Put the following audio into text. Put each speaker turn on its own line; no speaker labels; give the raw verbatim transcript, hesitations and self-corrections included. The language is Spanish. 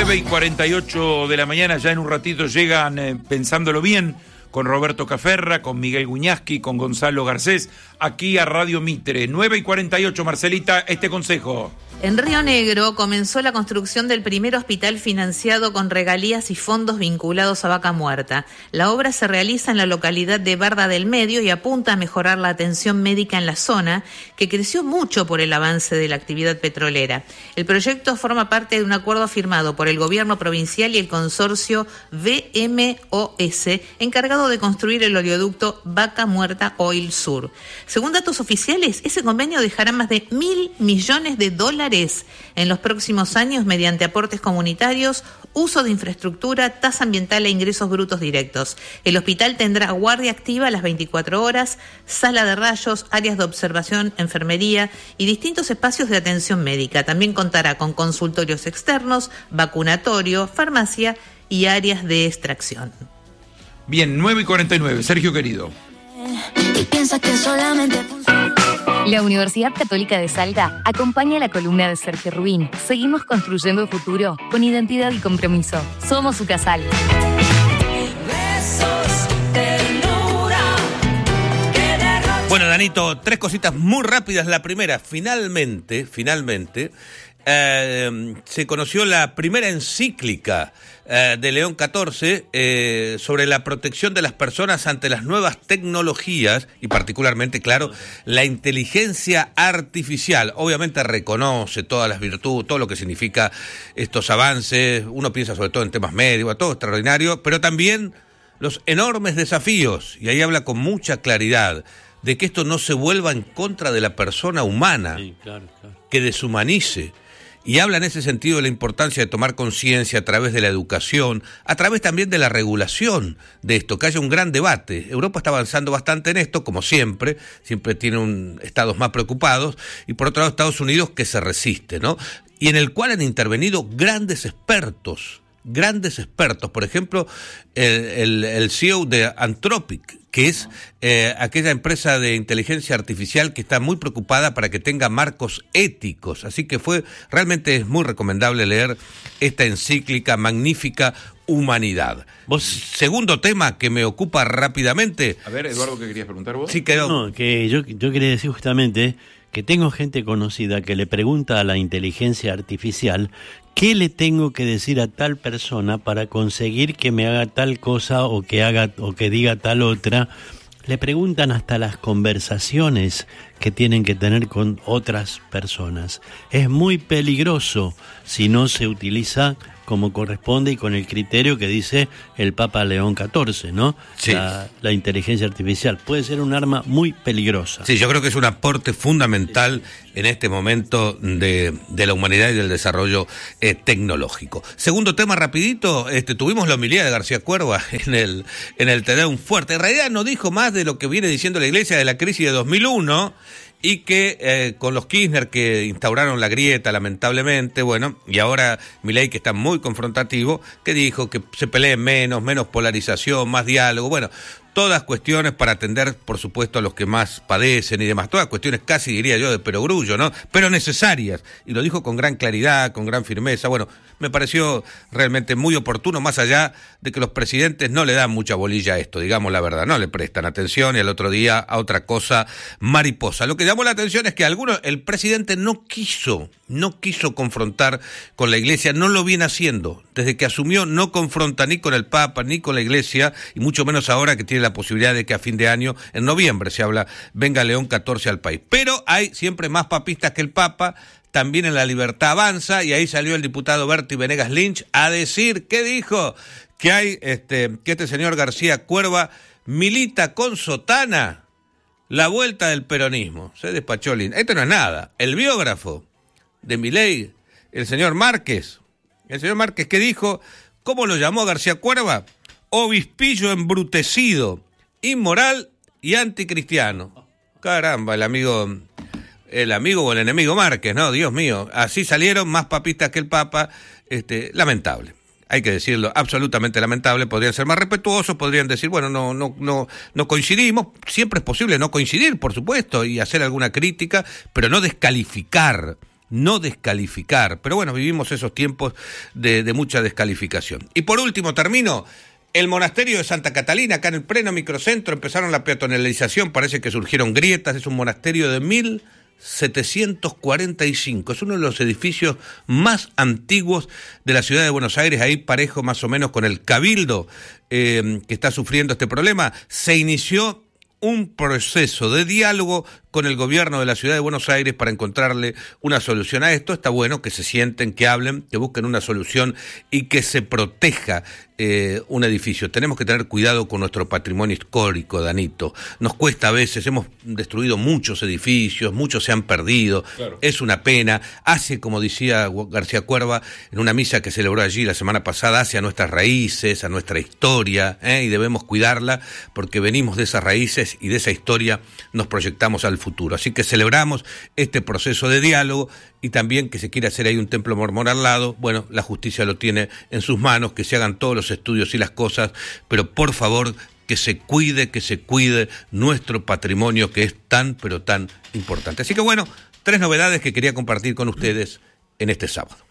nueve y cuarenta y ocho de la mañana, ya en un ratito llegan eh, Pensándolo Bien, con Roberto Caferra, con Miguel Guñasqui, con Gonzalo Garcés, aquí a Radio Mitre. nueve y cuarenta y ocho, Marcelita, este consejo.
En Río Negro comenzó la construcción del primer hospital financiado con regalías y fondos vinculados a Vaca Muerta. La obra se realiza en la localidad de Barda del Medio y apunta a mejorar la atención médica en la zona, que creció mucho por el avance de la actividad petrolera. El proyecto forma parte de un acuerdo firmado por el gobierno provincial y el consorcio V M O S, encargado de construir el oleoducto Vaca Muerta Oil Sur. Según datos oficiales, ese convenio dejará más de mil millones de dólares en los próximos años mediante aportes comunitarios, uso de infraestructura, tasa ambiental e ingresos brutos directos. El hospital tendrá guardia activa las veinticuatro horas, sala de rayos, áreas de observación, enfermería y distintos espacios de atención médica. También contará con consultorios externos, vacunatorio, farmacia y áreas de extracción.
Bien, nueve y cuarenta y nueve, Sergio querido.
Y piensa que solamente funciona.
La Universidad Católica de Salta acompaña la columna de Sergio Rubín. Seguimos construyendo el futuro con identidad y compromiso. Somos su casal.
Bueno, Danito, tres cositas muy rápidas. La primera, finalmente, finalmente, eh, se conoció la primera encíclica eh, de León catorce eh, sobre la protección de las personas ante las nuevas tecnologías y particularmente, claro, la inteligencia artificial. Obviamente reconoce todas las virtudes, todo lo que significa estos avances. Uno piensa sobre todo en temas médicos, todo extraordinario, pero también los enormes desafíos, y ahí habla con mucha claridad, de que esto no se vuelva en contra de la persona humana, sí, claro, claro. que deshumanice. Y habla en ese sentido de la importancia de tomar conciencia a través de la educación, a través también de la regulación de esto, que haya un gran debate. Europa está avanzando bastante en esto, como siempre, siempre tiene un, estados más preocupados, y por otro lado Estados Unidos que se resiste, ¿no? Y en el cual han intervenido grandes expertos, grandes expertos, por ejemplo, el, el, el C E O de Anthropic, que es eh, aquella empresa de inteligencia artificial que está muy preocupada para que tenga marcos éticos. Así que fue, realmente es muy recomendable leer esta encíclica magnífica, Humanidad. Vos, segundo tema que me ocupa rápidamente.
A ver, Eduardo, ¿qué querías preguntar vos?
Sí, quedó.
No, que yo, yo quería decir justamente que tengo gente conocida que le pregunta a la inteligencia artificial qué le tengo que decir a tal persona para conseguir que me haga tal cosa o que haga o que diga tal otra. Le preguntan hasta las conversaciones que tienen que tener con otras personas. Es muy peligroso si no se utiliza como corresponde y con el criterio que dice el Papa León catorce, ¿no?
Sí.
La, la inteligencia artificial puede ser un arma muy peligrosa.
Sí, yo creo que es un aporte fundamental en este momento de, de la humanidad y del desarrollo eh, tecnológico. Segundo tema rapidito, este, tuvimos la homilía de García Cuerva en el, en el Te Deum fuerte. En realidad no dijo más de lo que viene diciendo la Iglesia de la crisis de dos mil uno, y que eh, con los Kirchner que instauraron la grieta, lamentablemente, bueno, y ahora Milei que está muy confrontativo, que dijo que se peleen menos, menos polarización, más diálogo, bueno, todas cuestiones para atender, por supuesto, a los que más padecen y demás, todas cuestiones casi, diría yo, de perogrullo, ¿no? Pero necesarias, y lo dijo con gran claridad, con gran firmeza. Bueno, me pareció realmente muy oportuno, más allá de que los presidentes no le dan mucha bolilla a esto, digamos la verdad, no le prestan atención, y al otro día a otra cosa mariposa. Lo que llamó la atención es que algunos, el presidente no quiso, no quiso confrontar con la Iglesia, no lo viene haciendo, desde que asumió no confronta ni con el Papa, ni con la Iglesia, y mucho menos ahora que tiene la posibilidad de que a fin de año, en noviembre se habla, venga León catorce al país. Pero hay siempre más papistas que el Papa, también en La Libertad Avanza, y ahí salió el diputado Berti Venegas Lynch a decir, ¿qué dijo? Que hay, este, que este señor García Cuerva milita con sotana la vuelta del peronismo. Se despachó Lynch. Esto no es nada. El biógrafo de Milei, el señor Márquez, el señor Márquez, ¿qué dijo? ¿Cómo lo llamó García Cuerva? Obispillo embrutecido, inmoral y anticristiano. Caramba, el amigo, el amigo o el enemigo Márquez, ¿no? Dios mío, así salieron más papistas que el Papa, este, lamentable. Hay que decirlo, absolutamente lamentable. Podrían ser más respetuosos, podrían decir, bueno, no, no, no, no coincidimos. Siempre es posible no coincidir, por supuesto, y hacer alguna crítica, pero no descalificar no descalificar. Pero bueno, vivimos esos tiempos de, de mucha descalificación. Y por último, termino, el monasterio de Santa Catalina, acá en el pleno microcentro, empezaron la peatonalización, parece que surgieron grietas, es un monasterio de mil setecientos cuarenta y cinco, es uno de los edificios más antiguos de la ciudad de Buenos Aires, ahí parejo más o menos con el Cabildo eh, que está sufriendo este problema. Se inició un proceso de diálogo con el gobierno de la ciudad de Buenos Aires para encontrarle una solución a esto. Está bueno que se sienten, que hablen, que busquen una solución y que se proteja eh, un edificio. Tenemos que tener cuidado con nuestro patrimonio histórico, Danito. Nos cuesta a veces, hemos destruido muchos edificios, muchos se han perdido, claro. Es una pena. Hace, como decía García Cuerva, en una misa que celebró allí la semana pasada, hace a nuestras raíces, a nuestra historia, ¿eh? Y debemos cuidarla porque venimos de esas raíces y de esa historia nos proyectamos al futuro. Así que celebramos este proceso de diálogo y también que se quiere hacer ahí un templo mormón al lado. Bueno, la justicia lo tiene en sus manos, que se hagan todos los estudios y las cosas, pero por favor que se cuide, que se cuide nuestro patrimonio que es tan, pero tan importante. Así que bueno, tres novedades que quería compartir con ustedes en este sábado.